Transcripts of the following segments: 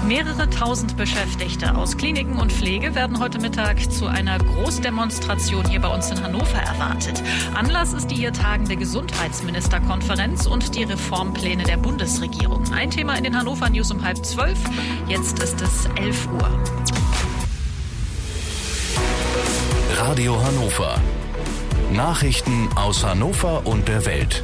Mehrere tausend Beschäftigte aus Kliniken und Pflege werden heute Mittag zu einer Großdemonstration hier bei uns in Hannover erwartet. Anlass ist die hier tagende Gesundheitsministerkonferenz und die Reformpläne der Bundesregierung. Ein Thema in den Hannover News um 11:30. Jetzt ist es 11 Uhr. Radio Hannover. Nachrichten aus Hannover und der Welt.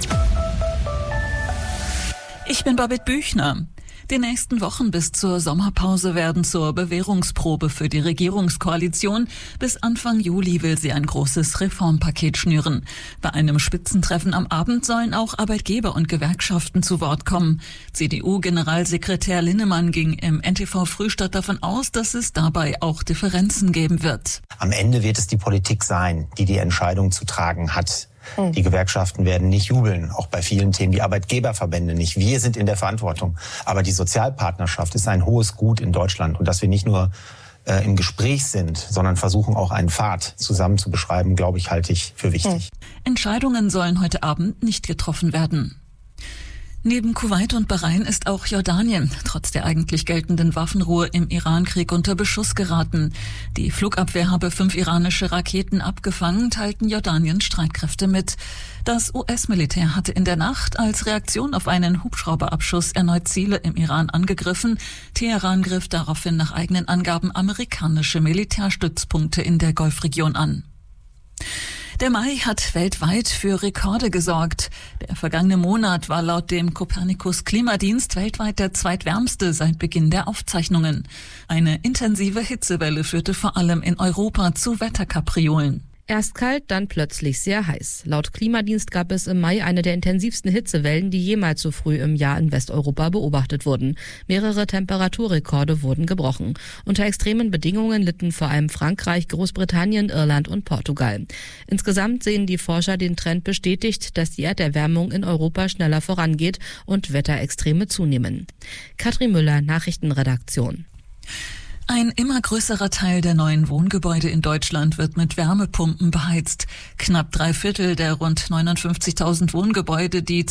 Ich bin Babette Büchner. Die nächsten Wochen bis zur Sommerpause werden zur Bewährungsprobe für die Regierungskoalition. Bis Anfang Juli will sie ein großes Reformpaket schnüren. Bei einem Spitzentreffen am Abend sollen auch Arbeitgeber und Gewerkschaften zu Wort kommen. CDU-Generalsekretär Linnemann ging im NTV Frühstadt davon aus, dass es dabei auch Differenzen geben wird. Am Ende wird es die Politik sein, die die Entscheidung zu tragen hat. Die Gewerkschaften werden nicht jubeln, auch bei vielen Themen, die Arbeitgeberverbände nicht. Wir sind in der Verantwortung. Aber die Sozialpartnerschaft ist ein hohes Gut in Deutschland. Und dass wir nicht nur im Gespräch sind, sondern versuchen auch einen Pfad zusammen zu beschreiben, glaube ich, halte ich für wichtig. Entscheidungen sollen heute Abend nicht getroffen werden. Neben Kuwait und Bahrain ist auch Jordanien trotz der eigentlich geltenden Waffenruhe im Irankrieg unter Beschuss geraten. Die Flugabwehr habe 5 iranische Raketen abgefangen, teilten Jordaniens Streitkräfte mit. Das US-Militär hatte in der Nacht als Reaktion auf einen Hubschrauberabschuss erneut Ziele im Iran angegriffen. Teheran griff daraufhin nach eigenen Angaben amerikanische Militärstützpunkte in der Golfregion an. Der Mai hat weltweit für Rekorde gesorgt. Der vergangene Monat war laut dem Copernicus-Klimadienst weltweit der zweitwärmste seit Beginn der Aufzeichnungen. Eine intensive Hitzewelle führte vor allem in Europa zu Wetterkapriolen. Erst kalt, dann plötzlich sehr heiß. Laut Klimadienst gab es im Mai eine der intensivsten Hitzewellen, die jemals so früh im Jahr in Westeuropa beobachtet wurden. Mehrere Temperaturrekorde wurden gebrochen. Unter extremen Bedingungen litten vor allem Frankreich, Großbritannien, Irland und Portugal. Insgesamt sehen die Forscher den Trend bestätigt, dass die Erderwärmung in Europa schneller vorangeht und Wetterextreme zunehmen. Katrin Müller, Nachrichtenredaktion. Ein immer größerer Teil der neuen Wohngebäude in Deutschland wird mit Wärmepumpen beheizt. Knapp 3/4 der rund 59.000 Wohngebäude, die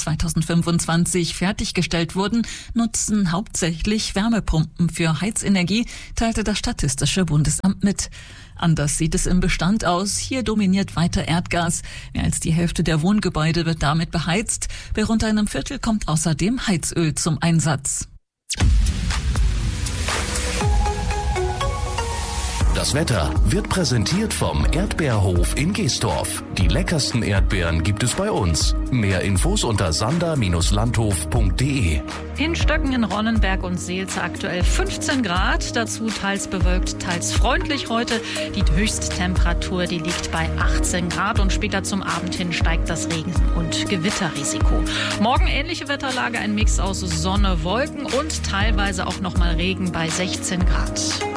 2025 fertiggestellt wurden, nutzen hauptsächlich Wärmepumpen für Heizenergie, teilte das Statistische Bundesamt mit. Anders sieht es im Bestand aus. Hier dominiert weiter Erdgas. Mehr als die Hälfte der Wohngebäude wird damit beheizt. Bei rund einem Viertel kommt außerdem Heizöl zum Einsatz. Das Wetter wird präsentiert vom Erdbeerhof in Geestorf. Die leckersten Erdbeeren gibt es bei uns. Mehr Infos unter sander-landhof.de. In Stöcken, in Ronnenberg und Seelze aktuell 15 Grad. Dazu teils bewölkt, teils freundlich heute. Die Höchsttemperatur, die liegt bei 18 Grad. Und später zum Abend hin steigt das Regen- und Gewitterrisiko. Morgen ähnliche Wetterlage, ein Mix aus Sonne, Wolken und teilweise auch nochmal Regen bei 16 Grad.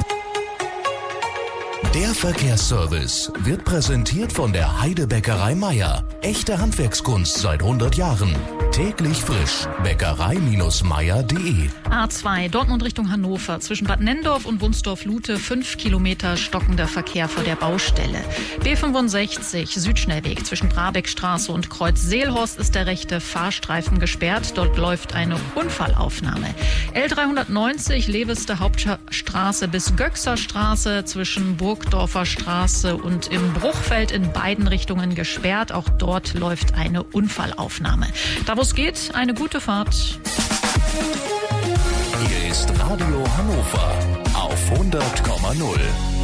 Der Verkehrsservice wird präsentiert von der Heidebäckerei Meier. Echte Handwerkskunst seit 100 Jahren. Täglich frisch. Bäckerei-meier.de. A2 Dortmund Richtung Hannover. Zwischen Bad Nenndorf und Wunsdorf-Lute 5 Kilometer stockender Verkehr vor der Baustelle. B65 Südschnellweg zwischen Brabeckstraße und Kreuz Seelhorst ist der rechte Fahrstreifen gesperrt. Dort läuft eine Unfallaufnahme. L390 Leveste Hauptstraße bis Göxer Straße zwischen Burgdorfer Straße und im Bruchfeld in beiden Richtungen gesperrt. Auch dort läuft eine Unfallaufnahme. Da wo es geht, eine gute Fahrt. Hier ist Radio Hannover auf 100,0.